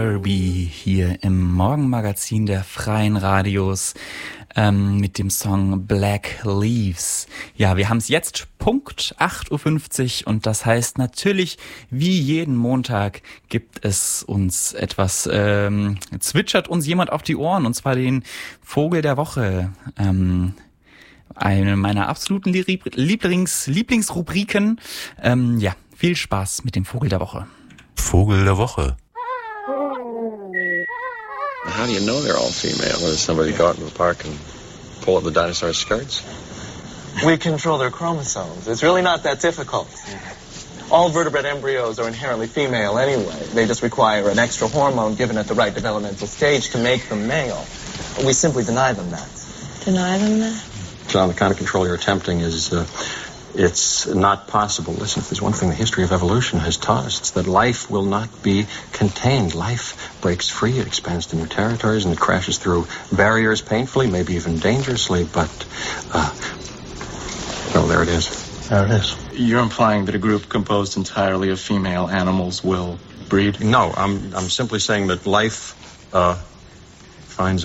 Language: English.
Herbie hier im Morgenmagazin der Freien Radios mit dem Song Black Leaves. Ja, wir haben es jetzt Punkt 8.50 Uhr und das heißt natürlich, wie jeden Montag gibt es uns etwas, zwitschert uns jemand auf die Ohren und zwar den Vogel der Woche. Eine meiner absoluten Lieblingsrubriken. Ja, viel Spaß mit dem Vogel der Woche. Vogel der Woche. How do you know they're all female? Does somebody go out in the park and pull up the dinosaur skirts? We control their chromosomes. It's really not that difficult. All vertebrate embryos are inherently female anyway. They just require an extra hormone given at the right developmental stage to make them male. We simply deny them that. Deny them that? John, the kind of control you're attempting is, it's not possible. Listen, if there's one thing the history of evolution has taught us, it's that life will not be contained. Life breaks free, it expands to new territories, and it crashes through barriers painfully, maybe even dangerously, but, well, there it is. There it is. You're implying that a group composed entirely of female animals will breed? No, I'm simply saying that life, finds